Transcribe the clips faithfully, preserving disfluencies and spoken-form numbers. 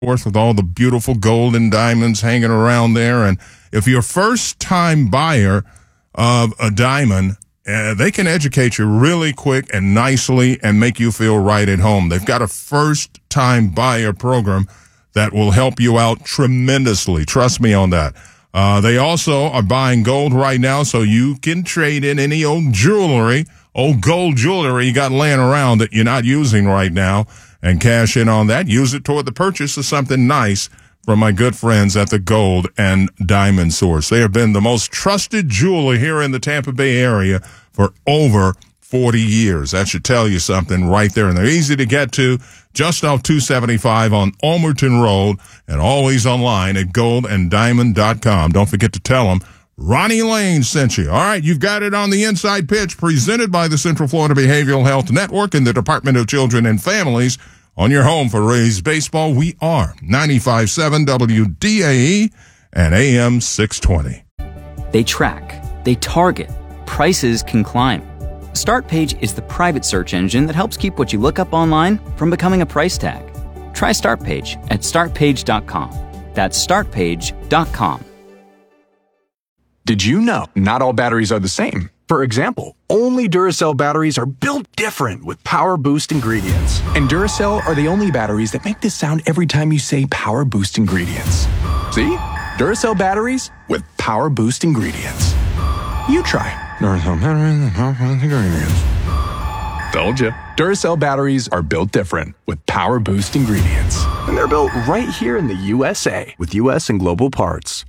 course, with all the beautiful gold and diamonds hanging around there. And if you're a first-time buyer of a diamond, uh, they can educate you really quick and nicely and make you feel right at home. They've got a first-time buyer program that will help you out tremendously. Trust me on that. Uh, they also are buying gold right now, so you can trade in any old jewelry, old gold jewelry you got laying around that you're not using right now, and cash in on that. Use it toward the purchase of something nice from my good friends at the Gold and Diamond Source. They have been the most trusted jeweler here in the Tampa Bay area for over forty years. That should tell you something right there. And they're easy to get to, just off two seventy-five on Almerton Road, and always online at gold and diamond dot com. Don't forget to tell them Ronnie Lane sent you. All right, you've got it on the Inside Pitch, presented by the Central Florida Behavioral Health Network and the Department of Children and Families. On your home for Rays baseball, we are ninety-five point seven W D A E and A M six twenty. They track, they target, prices can climb. StartPage is the private search engine that helps keep what you look up online from becoming a price tag. Try StartPage at start page dot com. That's start page dot com. Did you know not all batteries are the same? For example, only Duracell batteries are built different with Power Boost ingredients. And Duracell are the only batteries that make this sound every time you say Power Boost ingredients. See? Duracell batteries with Power Boost ingredients. You try. Duracell batteries with Power Boost ingredients. Told you. Duracell batteries are built different with Power Boost ingredients. And they're built right here in the U S A with U S and global parts.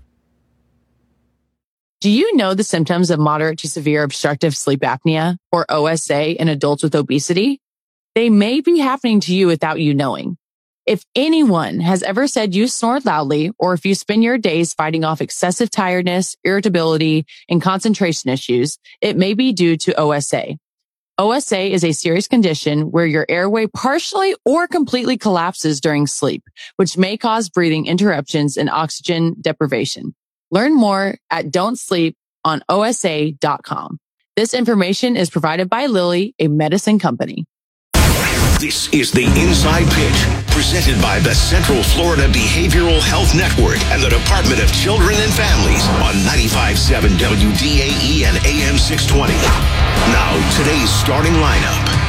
Do you know the symptoms of moderate to severe obstructive sleep apnea, or O S A, in adults with obesity? They may be happening to you without you knowing. If anyone has ever said you snore loudly, or if you spend your days fighting off excessive tiredness, irritability, and concentration issues, it may be due to O S A. O S A is a serious condition where your airway partially or completely collapses during sleep, which may cause breathing interruptions and oxygen deprivation. Learn more at don't sleep on O S A dot com. This information is provided by Lilly, a medicine company. This is the Inside Pitch, presented by the Central Florida Behavioral Health Network and the Department of Children and Families on ninety-five point seven W D A E and A M six twenty. Now, today's starting lineup.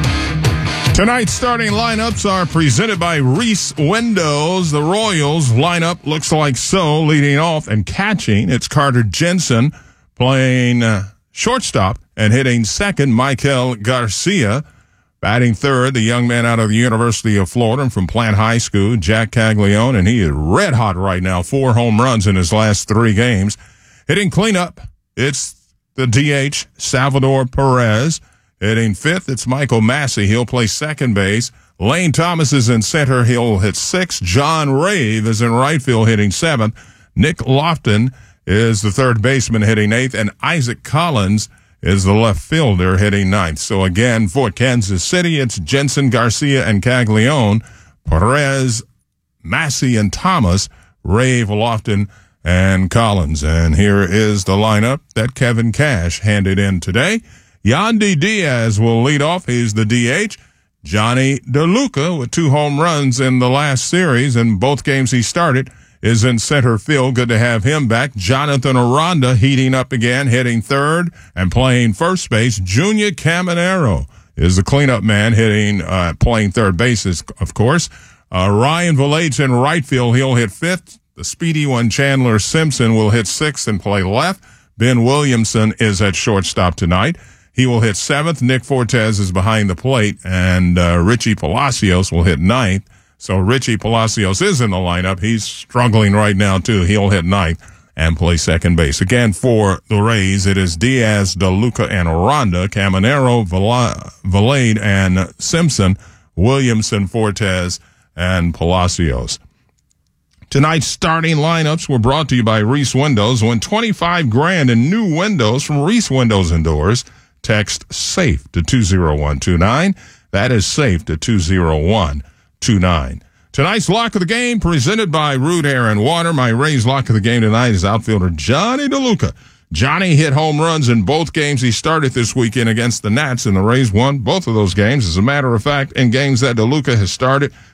Tonight's starting lineups are presented by Reese Windows. The Royals lineup looks like so. Leading off and catching, it's Carter Jensen playing uh, shortstop, and hitting second, Michael Garcia. Batting third, the young man out of the University of Florida from Plant High School, Jack Caglione, and he is red hot right now. Four home runs in his last three games. Hitting cleanup, it's the D H, Salvador Perez. Hitting fifth, it's Michael Massey. He'll play second base. Lane Thomas is in center. He'll hit sixth. John Rave is in right field, hitting seventh. Nick Lofton is the third baseman, hitting eighth. And Isaac Collins is the left fielder, hitting ninth. So again, for Kansas City, it's Jensen, Garcia, and Caglione. Perez, Massey, and Thomas. Rave, Lofton, and Collins. And here is the lineup that Kevin Cash handed in today. Yandy Diaz will lead off. He's the D H. Johnny DeLuca, with two home runs in the last series and both games he started, is in center field. Good to have him back. Jonathan Aranda heating up again, hitting third and playing first base. Junior Caminero is the cleanup man, hitting, uh, playing third base, of course. Uh, Ryan Valade's in right field. He'll hit fifth. The speedy one, Chandler Simpson, will hit sixth and play left. Ben Williamson is at shortstop tonight. He will hit seventh. Nick Fortes is behind the plate, and uh, Richie Palacios will hit ninth. So Richie Palacios is in the lineup. He's struggling right now, too. He'll hit ninth and play second base. Again, for the Rays, it is Diaz, DeLuca, and Aranda, Caminero, Valade, and Simpson, Williamson, Fortes, and Palacios. Tonight's starting lineups were brought to you by Reese Windows. Win twenty-five grand in new windows from Reese Windows and Doors. Text SAFE to two zero one two nine. That is SAFE to two zero one two nine. Tonight's lock of the game presented by Root Air and Water. My Rays lock of the game tonight is outfielder Johnny DeLuca. Johnny hit home runs in both games he started this weekend against the Nats, and the Rays won both of those games. As a matter of fact, in games that DeLuca has started,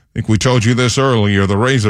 I think we told you this earlier. The Razor